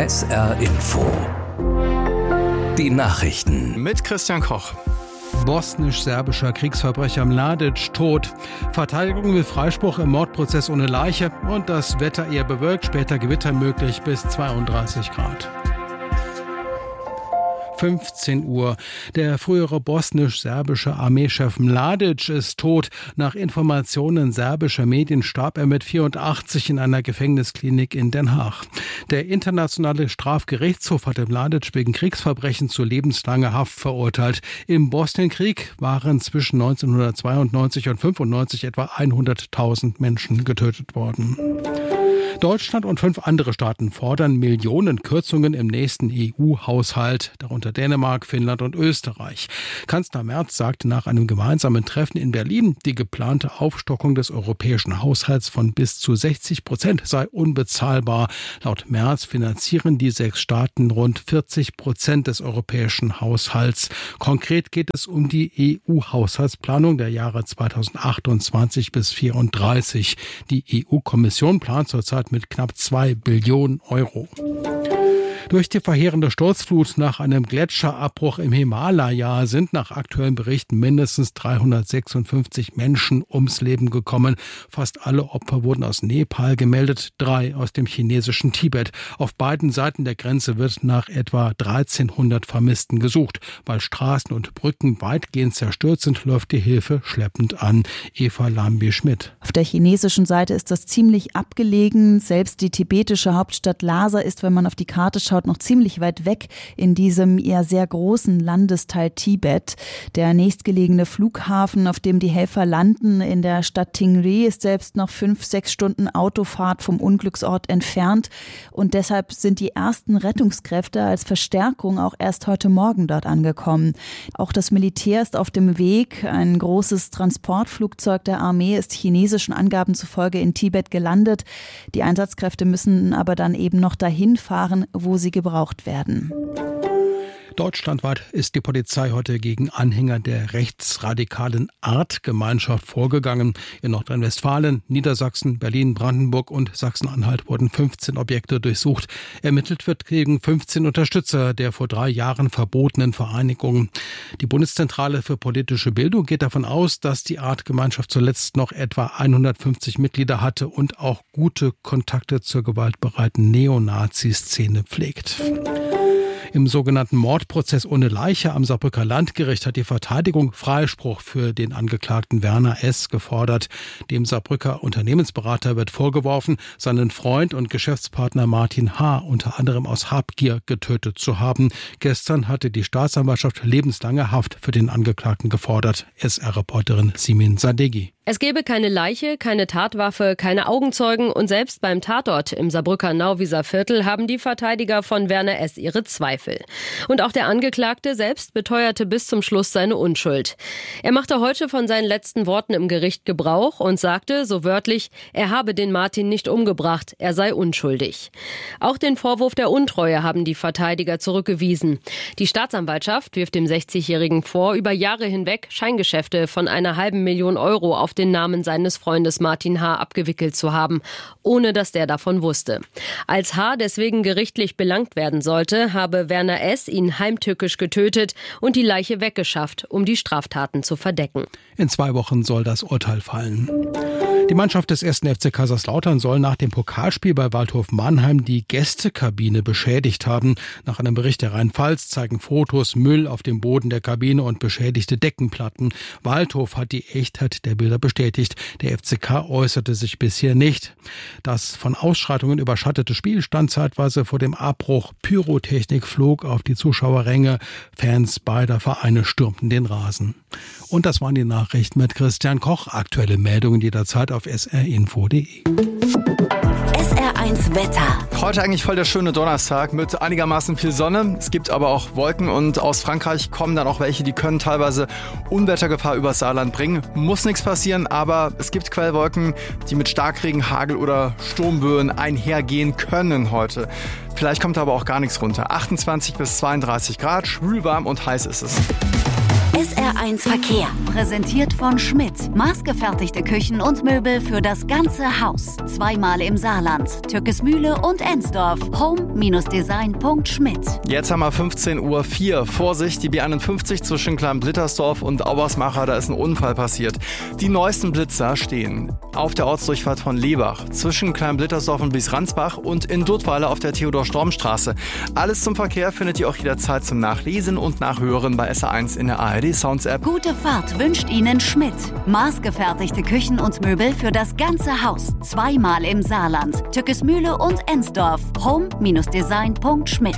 SR Info. Die Nachrichten mit Christian Koch. Bosnisch-serbischer Kriegsverbrecher Mladic tot. Verteidigung will Freispruch im Mordprozess ohne Leiche und das Wetter eher bewölkt, später Gewitter möglich bis 32 Grad. 15 Uhr. Der frühere bosnisch-serbische Armeechef Mladic ist tot. Nach Informationen serbischer Medien starb er mit 84 in einer Gefängnisklinik in Den Haag. Der internationale Strafgerichtshof hatte Mladic wegen Kriegsverbrechen zu lebenslanger Haft verurteilt. Im Bosnienkrieg waren zwischen 1992 und 1995 etwa 100.000 Menschen getötet worden. Deutschland und 5 andere Staaten fordern Millionen Kürzungen im nächsten EU-Haushalt, darunter Dänemark, Finnland und Österreich. Kanzler Merz sagte nach einem gemeinsamen Treffen in Berlin, die geplante Aufstockung des europäischen Haushalts von bis zu 60% sei unbezahlbar. Laut Merz finanzieren die 6 Staaten rund 40% des europäischen Haushalts. Konkret geht es um die EU-Haushaltsplanung der Jahre 2028 bis 2034. Die EU-Kommission plant zurzeit mit knapp 2 Billionen Euro. Durch die verheerende Sturzflut nach einem Gletscherabbruch im Himalaya sind nach aktuellen Berichten mindestens 356 Menschen ums Leben gekommen. Fast alle Opfer wurden aus Nepal gemeldet, 3 aus dem chinesischen Tibet. Auf beiden Seiten der Grenze wird nach etwa 1300 Vermissten gesucht. Weil Straßen und Brücken weitgehend zerstört sind, läuft die Hilfe schleppend an. Eva Lambi-Schmidt. Auf der chinesischen Seite ist das ziemlich abgelegen. Selbst die tibetische Hauptstadt Lhasa ist, wenn man auf die Karte schaut, noch ziemlich weit weg in diesem eher sehr großen Landesteil Tibet. Der nächstgelegene Flughafen, auf dem die Helfer landen, in der Stadt Tingri, ist selbst noch 5-6 Stunden Autofahrt vom Unglücksort entfernt. Und deshalb sind die ersten Rettungskräfte als Verstärkung auch erst heute Morgen dort angekommen. Auch das Militär ist auf dem Weg. Ein großes Transportflugzeug der Armee ist chinesischen Angaben zufolge in Tibet gelandet. Die Einsatzkräfte müssen aber dann eben noch dahin fahren, wo sie gebraucht werden. Deutschlandweit ist die Polizei heute gegen Anhänger der rechtsradikalen Artgemeinschaft vorgegangen. In Nordrhein-Westfalen, Niedersachsen, Berlin, Brandenburg und Sachsen-Anhalt wurden 15 Objekte durchsucht. Ermittelt wird gegen 15 Unterstützer der vor 3 Jahren verbotenen Vereinigung. Die Bundeszentrale für politische Bildung geht davon aus, dass die Artgemeinschaft zuletzt noch etwa 150 Mitglieder hatte und auch gute Kontakte zur gewaltbereiten Neonazi-Szene pflegt. Im sogenannten Mordprozess ohne Leiche am Saarbrücker Landgericht hat die Verteidigung Freispruch für den Angeklagten Werner S. gefordert. Dem Saarbrücker Unternehmensberater wird vorgeworfen, seinen Freund und Geschäftspartner Martin H. unter anderem aus Habgier getötet zu haben. Gestern hatte die Staatsanwaltschaft lebenslange Haft für den Angeklagten gefordert. SR-Reporterin Simin Sadeghi. Es gebe keine Leiche, keine Tatwaffe, keine Augenzeugen und selbst beim Tatort im Saarbrücker Nauwieser Viertel haben die Verteidiger von Werner S. ihre Zweifel. Und auch der Angeklagte selbst beteuerte bis zum Schluss seine Unschuld. Er machte heute von seinen letzten Worten im Gericht Gebrauch und sagte, so wörtlich, er habe den Martin nicht umgebracht, er sei unschuldig. Auch den Vorwurf der Untreue haben die Verteidiger zurückgewiesen. Die Staatsanwaltschaft wirft dem 60-Jährigen vor, über Jahre hinweg Scheingeschäfte von einer $500.000 auf den Namen seines Freundes Martin H. abgewickelt zu haben, ohne dass der davon wusste. Als H. deswegen gerichtlich belangt werden sollte, habe Werner S. ihn heimtückisch getötet und die Leiche weggeschafft, um die Straftaten zu verdecken. In 2 Wochen soll das Urteil fallen. Die Mannschaft des 1. FC Kaiserslautern soll nach dem Pokalspiel bei Waldhof Mannheim die Gästekabine beschädigt haben. Nach einem Bericht der Rheinpfalz zeigen Fotos Müll auf dem Boden der Kabine und beschädigte Deckenplatten. Waldhof hat die Echtheit der Bilder bestätigt. Der FCK äußerte sich bisher nicht. Das von Ausschreitungen überschattete Spiel stand zeitweise vor dem Abbruch. Pyrotechnik flog auf die Zuschauerränge. Fans beider Vereine stürmten den Rasen. Und das waren die Nachrichten mit Christian Koch. Aktuelle Meldungen jederzeit auf srinfo.de. SR1 Wetter. Heute eigentlich voll der schöne Donnerstag mit einigermaßen viel Sonne. Es gibt aber auch Wolken und aus Frankreich kommen dann auch welche, die können teilweise Unwettergefahr übers Saarland bringen. Muss nichts passieren, aber es gibt Quellwolken, die mit Starkregen, Hagel oder Sturmböen einhergehen können heute. Vielleicht kommt aber auch gar nichts runter. 28 bis 32 Grad, schwül warm und heiß ist es. SR1 Verkehr. Präsentiert von Schmidt. Maßgefertigte Küchen und Möbel für das ganze Haus. Zweimal im Saarland. Türkesmühle und Ensdorf. Home-design.schmidt. Jetzt haben wir 15:04 Uhr. Vorsicht, die B51 zwischen Klein-Blittersdorf und Auersmacher, da ist ein Unfall passiert. Die neuesten Blitzer stehen auf der Ortsdurchfahrt von Lebach, zwischen Klein-Blittersdorf und Wiesransbach und in Duttweiler auf der Theodor-Storm-Straße. Alles zum Verkehr findet ihr auch jederzeit zum Nachlesen und Nachhören bei SR1 in der ARD Sounds App. Gute Fahrt wünscht Ihnen Schmidt. Maßgefertigte Küchen und Möbel für das ganze Haus. Zweimal im Saarland. Türkesmühle und Ensdorf. Home-design.schmidt.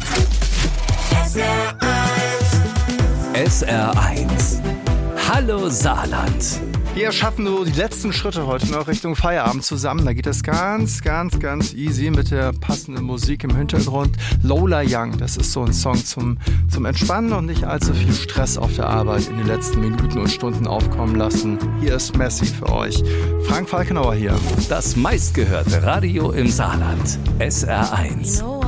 SR1. Hallo Saarland. Wir schaffen so die letzten Schritte heute noch Richtung Feierabend zusammen. Da geht es ganz easy mit der passenden Musik im Hintergrund. Lola Young, das ist so ein Song zum Entspannen und nicht allzu viel Stress auf der Arbeit in den letzten Minuten und Stunden aufkommen lassen. Hier ist Messi für euch. Frank Falkenauer hier. Das meistgehörte Radio im Saarland. SR1.